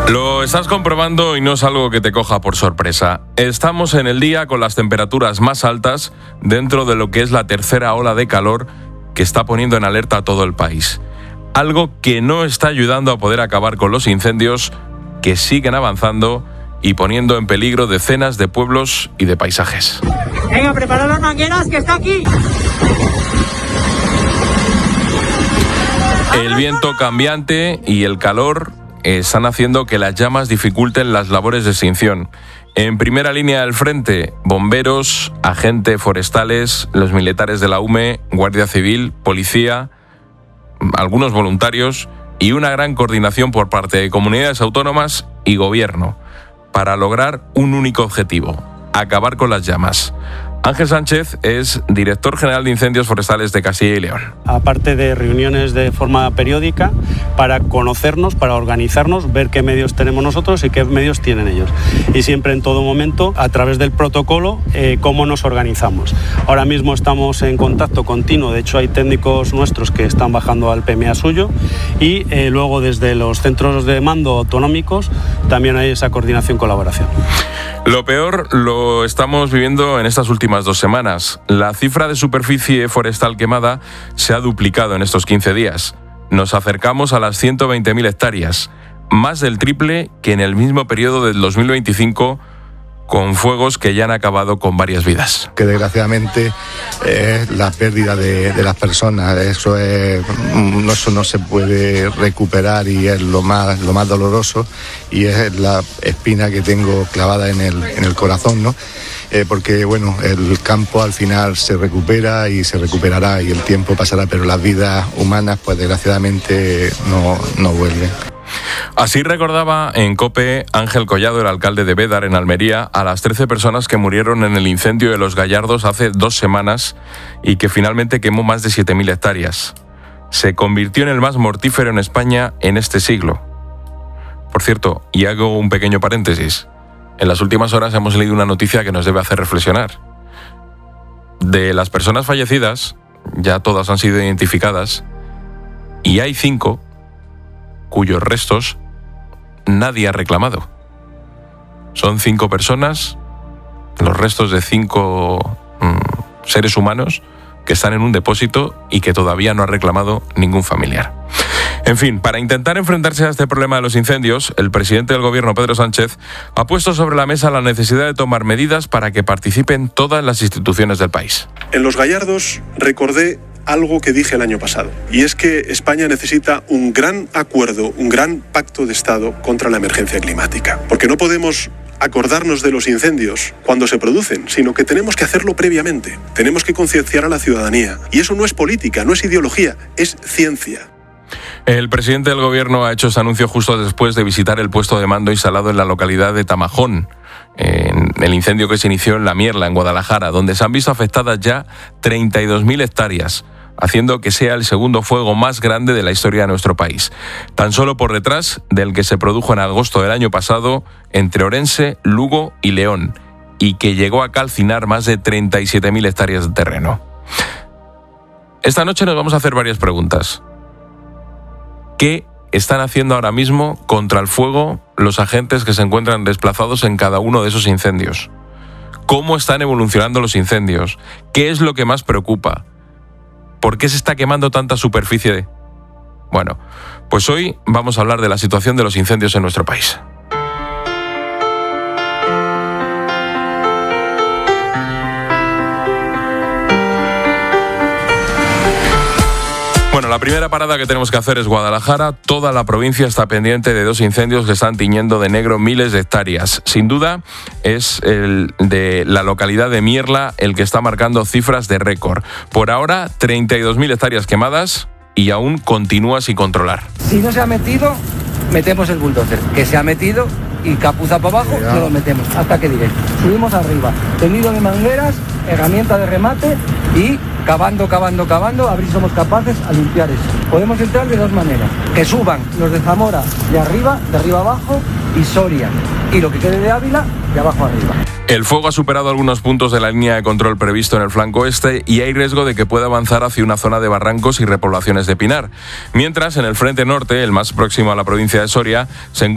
Lo estás comprobando y no es algo que te coja por sorpresa. Estamos en el día con las temperaturas más altas dentro de lo que es la tercera ola de calor que está poniendo en alerta a todo el país. Algo que no está ayudando a poder acabar con los incendios que siguen avanzando y poniendo en peligro decenas de pueblos y de paisajes. Venga, preparad las mangueras, que está aquí. El viento cambiante y el calor están haciendo que las llamas dificulten las labores de extinción. En primera línea del frente, bomberos, agentes forestales, los militares de la UME, Guardia Civil, policía, algunos voluntarios y una gran coordinación por parte de comunidades autónomas y gobierno para lograr un único objetivo: acabar con las llamas. Ángel Sánchez es director general de Incendios Forestales de Castilla y León. Aparte de reuniones de forma periódica para conocernos, para organizarnos, ver qué medios tenemos nosotros y qué medios tienen ellos. Y siempre en todo momento, a través del protocolo, cómo nos organizamos. Ahora mismo estamos en contacto continuo, de hecho hay técnicos nuestros que están bajando al PMA suyo y luego desde los centros de mando autonómicos también hay esa coordinación, colaboración. Lo peor lo estamos viviendo en estas últimas 2 semanas. La cifra de superficie forestal quemada se ha duplicado en estos 15 días. Nos acercamos a las 120.000 hectáreas, más del triple que en el mismo periodo del 2025, con fuegos que ya han acabado con varias vidas. Que desgraciadamente es la pérdida de las personas, eso no se puede recuperar y es lo más doloroso y es la espina que tengo clavada en el corazón, ¿no? Porque bueno, el campo al final se recupera y se recuperará y el tiempo pasará, pero las vidas humanas pues desgraciadamente no vuelven. Así recordaba en COPE Ángel Collado, el alcalde de Bédar, en Almería, a las 13 personas que murieron en el incendio de Los Gallardos hace 2 semanas y que finalmente quemó más de 7.000 hectáreas. Se convirtió en el más mortífero en España en este siglo. Por cierto, y hago un pequeño paréntesis, en las últimas horas hemos leído una noticia que nos debe hacer reflexionar. De las personas fallecidas, ya todas han sido identificadas, y hay 5 cuyos restos nadie ha reclamado. Son 5 personas, los restos de 5 seres humanos que están en un depósito y que todavía no ha reclamado ningún familiar. En fin, para intentar enfrentarse a este problema de los incendios, el presidente del gobierno, Pedro Sánchez, ha puesto sobre la mesa la necesidad de tomar medidas para que participen todas las instituciones del país. En Los Gallardos recordé algo que dije el año pasado, y es que España necesita un gran acuerdo, un gran pacto de Estado contra la emergencia climática, porque no podemos acordarnos de los incendios cuando se producen, sino que tenemos que hacerlo previamente, tenemos que concienciar a la ciudadanía, y eso no es política, no es ideología, es ciencia. El presidente del gobierno ha hecho este anuncio justo después de visitar el puesto de mando instalado en la localidad de Tamajón, en el incendio que se inició en La Mierla, en Guadalajara, donde se han visto afectadas ya 32.000 hectáreas, haciendo que sea el segundo fuego más grande de la historia de nuestro país, tan solo por detrás del que se produjo en agosto del año pasado entre Orense, Lugo y León, y que llegó a calcinar más de 37.000 hectáreas de terreno. Esta noche nos vamos a hacer varias preguntas. ¿Qué están haciendo ahora mismo contra el fuego los agentes que se encuentran desplazados en cada uno de esos incendios? ¿Cómo están evolucionando los incendios? ¿Qué es lo que más preocupa? ¿Por qué se está quemando tanta superficie? Bueno, pues hoy vamos a hablar de la situación de los incendios en nuestro país. Bueno, la primera parada que tenemos que hacer es Guadalajara. Toda la provincia está pendiente de 2 incendios que están tiñendo de negro miles de hectáreas. Sin duda, es el de la localidad de Mierla el que está marcando cifras de récord. Por ahora, 32.000 hectáreas quemadas y aún continúa sin controlar. Si no se ha metido, metemos el bulldozer. Que se ha metido y capuza para abajo, no lo metemos. Hasta que diré. Subimos arriba. Tendido de mangueras, herramienta de remate y cavando, a ver si somos capaces a limpiar eso. Podemos entrar de 2 maneras. Que suban los de Zamora de arriba abajo y Soria. Y lo que quede de Ávila, de abajo arriba. El fuego ha superado algunos puntos de la línea de control previsto en el flanco este y hay riesgo de que pueda avanzar hacia una zona de barrancos y repoblaciones de pinar. Mientras, en el frente norte, el más próximo a la provincia de Soria, se encuentra